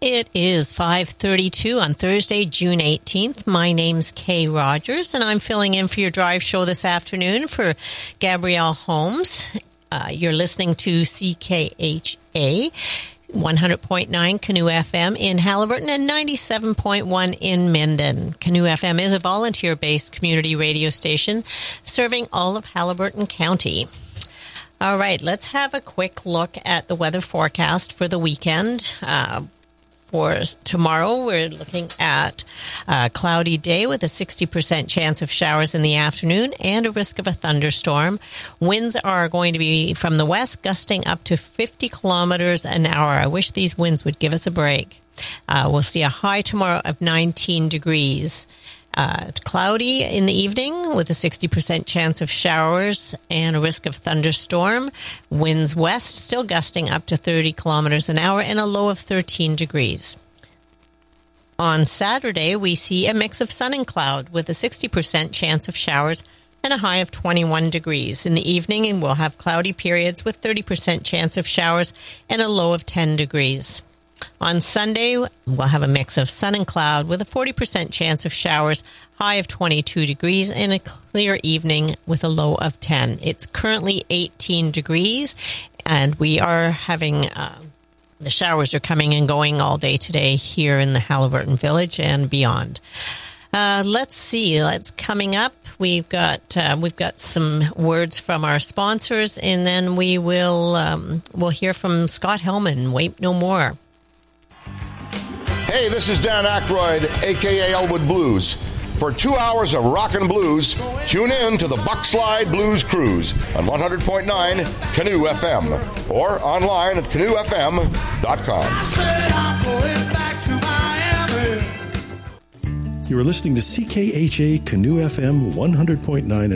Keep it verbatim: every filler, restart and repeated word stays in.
It is five thirty-two on Thursday, June eighteenth. My name's Kay Rogers, and I'm filling in for your drive show this afternoon for Gabrielle Holmes. Uh, you're listening to C K H A, one hundred point nine Canoe F M in Haliburton and ninety-seven point one in Minden. Canoe F M is a volunteer-based community radio station serving all of Haliburton County. All right, let's have a quick look at the weather forecast for the weekend. Uh, For tomorrow, we're looking at a cloudy day with a sixty percent chance of showers in the afternoon and a risk of a thunderstorm. Winds are going to be from the west, gusting up to fifty kilometers an hour. I wish these winds would give us a break. Uh, we'll see a high tomorrow of nineteen degrees. Uh, cloudy in the evening with a sixty percent chance of showers and a risk of thunderstorm. Winds west, still gusting up to thirty kilometers an hour and a low of thirteen degrees. On Saturday, we see a mix of sun and cloud with a sixty percent chance of showers and a high of twenty-one degrees. In the evening, and we'll have cloudy periods with thirty percent chance of showers and a low of ten degrees. On Sunday, we'll have a mix of sun and cloud with a forty percent chance of showers, high of twenty-two degrees, and a clear evening with a low of ten. It's currently eighteen degrees, and we are having, uh, the showers are coming and going all day today here in the Haliburton Village and beyond. Uh, let's see, let's coming up. We've got uh, we've got some words from our sponsors, and then we will um, we'll hear from Scott Hellman. Wait no more. Hey, this is Dan Aykroyd, a k a. Elwood Blues. For two hours of rock and blues, tune in to the Buckslide Blues Cruise on one hundred point nine Canoe F M or online at canoe f m dot com. You are listening to C K H A Canoe F M one hundred point nine